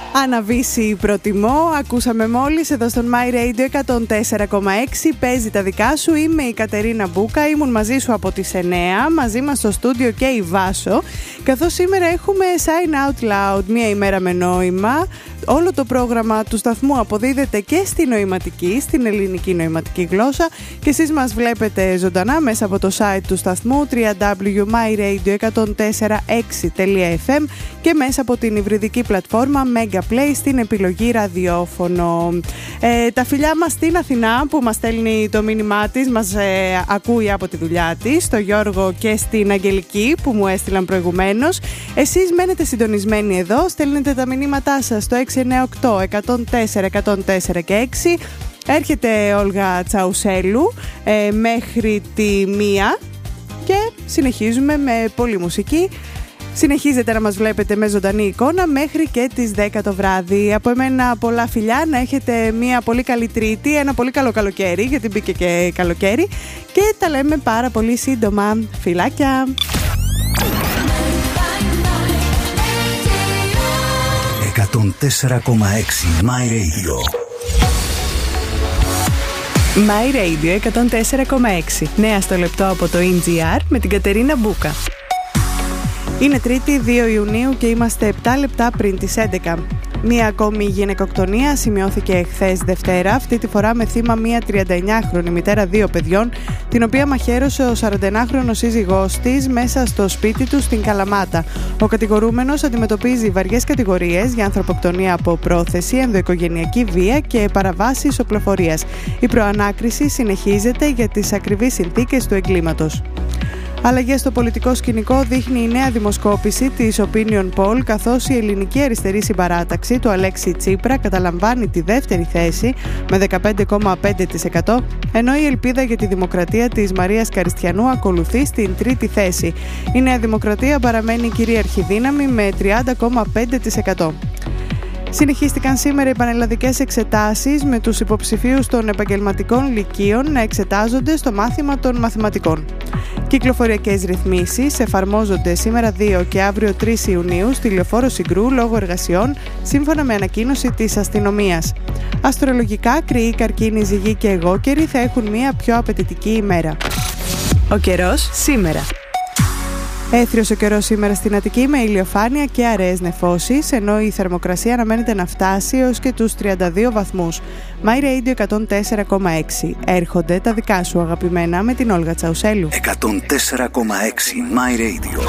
Αναβήσει προτιμώ, ακούσαμε μόλις εδώ στον My Radio 104,6. Παίζει τα δικά σου, είμαι η Κατερίνα Μπούκα, ήμουν μαζί σου από τις 9, μαζί μας στο στούντιο και η Βάσο. Καθώς σήμερα έχουμε Sign Out Loud, μία ημέρα με νόημα. Όλο το πρόγραμμα του σταθμού αποδίδεται και στη νοηματική, στην ελληνική νοηματική γλώσσα, και εσείς μας βλέπετε ζωντανά μέσα από το site του σταθμού www.myradio1046.fm και μέσα από την υβριδική πλατφόρμα Megaplay στην επιλογή ραδιόφωνο. Τα φιλιά μας στην Αθηνά που μας στέλνει το μήνυμά της, μας ακούει από τη δουλειά της, στο Γιώργο και στην Αγγελική που μου έστειλαν προηγουμένως. Εσείς μένετε συντονισμένοι εδώ, στέλνετε τα μηνύματά σας στο 698 104 104 και 6. Έρχεται Όλγα Τσαουσέλου μέχρι τη 1 και συνεχίζουμε με πολλή μουσική. Συνεχίζετε να μας βλέπετε με ζωντανή εικόνα μέχρι και τις 10 το βράδυ. Από εμένα πολλά φιλιά, να έχετε μια πολύ καλή Τρίτη, ένα πολύ καλό καλοκαίρι, γιατί μπήκε και καλοκαίρι, και τα λέμε πάρα πολύ σύντομα. Φιλάκια! 104,6 My Radio. My Radio 104,6. Νέα στο λεπτό από το NGR με την Κατερίνα Μπούκα. Είναι Τρίτη 2 Ιουνίου και είμαστε 7 λεπτά πριν τις 11. Μία ακόμη γυναικοκτονία σημειώθηκε χθες Δευτέρα, αυτή τη φορά με θύμα μία 39χρονη μητέρα 2 παιδιών, την οποία μαχαίρωσε ο 41χρονος σύζυγός της μέσα στο σπίτι του στην Καλαμάτα. Ο κατηγορούμενος αντιμετωπίζει βαριές κατηγορίες για ανθρωποκτονία από πρόθεση, ενδοοικογενειακή βία και παραβάσεις οπλοφορίας. Η προανάκριση συνεχίζεται για τις ακριβείς συνθήκες του εγκλήματος. Αλλαγές στο πολιτικό σκηνικό δείχνει η νέα δημοσκόπηση της Opinion Poll, καθώς η ελληνική αριστερή συμπαράταξη του Αλέξη Τσίπρα καταλαμβάνει τη δεύτερη θέση με 15,5%, ενώ η ελπίδα για τη δημοκρατία της Μαρίας Καριστιανού ακολουθεί στην τρίτη θέση. Η Νέα Δημοκρατία παραμένει κυρίαρχη δύναμη με 30,5%. Συνεχίστηκαν σήμερα οι πανελλαδικές εξετάσεις με τους υποψηφίους των επαγγελματικών λυκείων να εξετάζονται στο μάθημα των μαθηματικών. Κυκλοφοριακές ρυθμίσεις εφαρμόζονται σήμερα 2 και αύριο 3 Ιουνίου στη Λεωφόρο Συγκρού λόγω εργασιών, σύμφωνα με ανακοίνωση της αστυνομίας. Αστρολογικά, Κρυοί, Καρκίνοι, Ζυγοί και Αιγόκεροι θα έχουν μια πιο απαιτητική ημέρα. Ο καιρός σήμερα. Έθριος ο καιρός σήμερα στην Αττική με ηλιοφάνεια και αραιές νεφώσεις, ενώ η θερμοκρασία αναμένεται να φτάσει έως και τους 32 βαθμούς. My Radio 104,6. Έρχονται τα δικά σου αγαπημένα με την Όλγα Τσαουσέλου. 104,6 My Radio.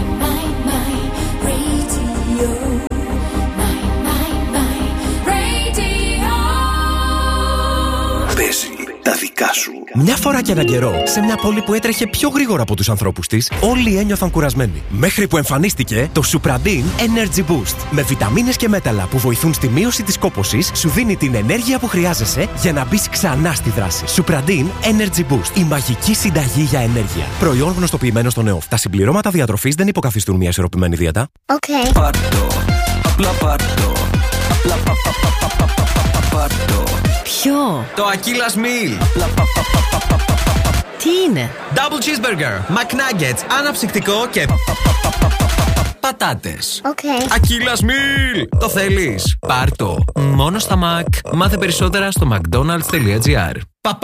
Παίζει τα δικά σου. Μια φορά και έναν καιρό, σε μια πόλη που έτρεχε πιο γρήγορα από τους ανθρώπους της, όλοι ένιωθαν κουρασμένοι. Μέχρι που εμφανίστηκε το Supradin Energy Boost. Με βιταμίνες και μέταλλα που βοηθούν στη μείωση της κόπωσης, σου δίνει την ενέργεια που χρειάζεσαι για να μπεις ξανά στη δράση. Supradin Energy Boost. Η μαγική συνταγή για ενέργεια. Προϊόν γνωστοποιημένο στο ΝΕΟΦ. Τα συμπληρώματα διατροφής δεν υποκαθιστούν μια ισορροπημένη δίαιτα. Okay. Πάρτο, απλά πάρτο. Απλά πάρτο. Ποιο? Το Aquila Meal. Τι είναι? Double cheeseburger, McNuggets, αναψυκτικό και πατάτες. Okay. Aquila Meal. Το θέλεις? Πάρ' το. Μόνο στα Mac. Μάθε περισσότερα στο mcdonalds.gr.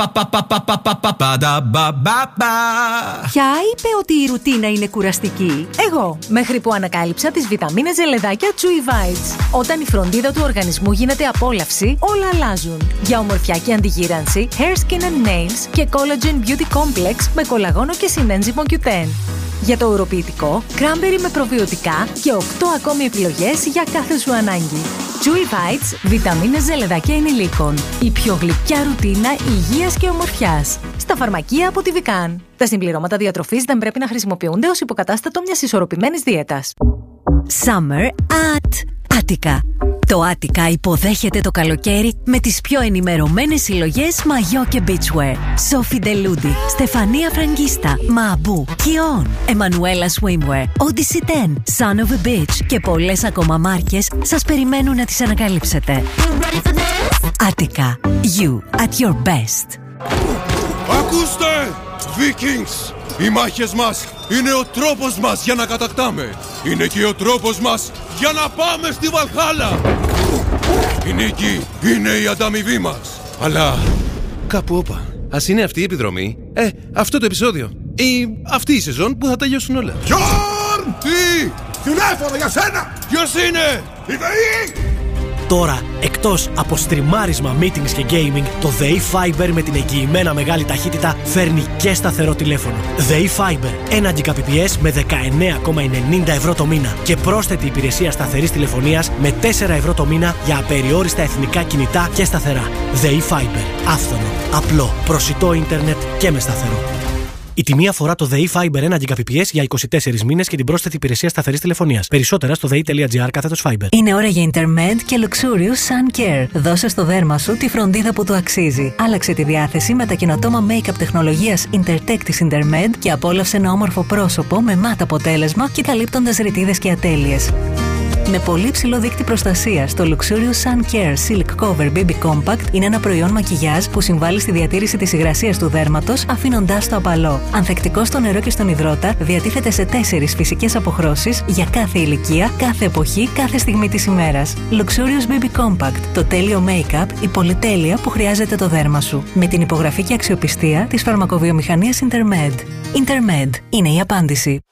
Ποια είπε ότι η ρουτίνα είναι κουραστική? Εγώ, μέχρι που ανακάλυψα τις βιταμίνες ζελεδάκια Chewy Bites. Όταν η φροντίδα του οργανισμού γίνεται απόλαυση, όλα αλλάζουν. Για ομορφιά και αντιγύρανση, Hair, Skin and Nails και Collagen Beauty Complex με κολαγόνο και συνένζυμο Q10. Για το ουροποιητικό, cranberry με προβιωτικά και 8 ακόμη επιλογές για κάθε σου ανάγκη. Chewy Bites, βιταμίνες ζελεδάκια ενηλίκων. Η πιο γλυκιά ρουτίνα υγείας και ομορφιάς. Στα φαρμακεία από τη Vican. Τα συμπληρώματα διατροφής δεν πρέπει να χρησιμοποιούνται ως υποκατάστατο μιας ισορροπημένης δίαιτας. Summer at Attica. Το Attica υποδέχεται το καλοκαίρι με τις πιο ενημερωμένες συλλογές μαγιό και beachwear. Sophie Deludi, Στεφανία Φραγκίστα, Μαμπού, Kion, Emanuela Swimwear, Odyssey 10, Son of a Beach και πολλές ακόμα μάρκες σας περιμένουν να τις ανακαλύψετε. Attica, you at your best. Ακούστε! Vikings! Οι μάχες μας είναι ο τρόπος μας για να κατακτάμε. Είναι και ο τρόπος μας για να πάμε στη Βαλχάλα. Η νίκη είναι η ανταμοιβή μας. Αλλά κάπου όπα. Ας είναι αυτή η επιδρομή, αυτό το επεισόδιο ή αυτή η σεζόν που θα τελειώσουν όλα. Γιόρν! Τι! Τηλέφωνο για σένα! Ποιος είναι? Η ΔΕΗ! Τώρα, εκτός από στριμάρισμα, meetings και gaming, το ΔΕΗ Fiber με την εγγυημένα μεγάλη ταχύτητα φέρνει και σταθερό τηλέφωνο. ΔΕΗ Fiber, 1 Gbps με 19,90 ευρώ το μήνα και πρόσθετη υπηρεσία σταθερής τηλεφωνίας με 4 ευρώ το μήνα για απεριόριστα εθνικά κινητά και σταθερά. ΔΕΗ Fiber, άφθονο, απλό, προσιτό ίντερνετ και με σταθερό. Η τιμή αφορά το ΔΕΗ Fiber 1 Gbps για 24 μήνες και την πρόσθετη υπηρεσία σταθερής τηλεφωνίας. Περισσότερα στο dei.gr/Fiber. Είναι ώρα για Intermed και Luxurious Sun Care. Δώσε στο δέρμα σου τη φροντίδα που του αξίζει. Άλλαξε τη διάθεση με τα καινοτόμα make-up τεχνολογίας Intertech της Intermed και απόλαυσε ένα όμορφο πρόσωπο με μάτ αποτέλεσμα και καλύπτοντας ρητίδες και ατέλειες. Με πολύ ψηλό δείκτη προστασίας, το Luxurious Sun Care Silk Cover BB Compact είναι ένα προϊόν μακιγιάζ που συμβάλλει στη διατήρηση της υγρασίας του δέρματος, αφήνοντάς το απαλό. Ανθεκτικό στο νερό και στον υδρότα, διατίθεται σε 4 φυσικές αποχρώσεις για κάθε ηλικία, κάθε εποχή, κάθε στιγμή της ημέρας. Luxurious BB Compact, το τέλειο make-up, η πολυτέλεια που χρειάζεται το δέρμα σου. Με την υπογραφή και αξιοπιστία της φαρμακοβιομηχανίας Intermed. Intermed είναι η απάντηση.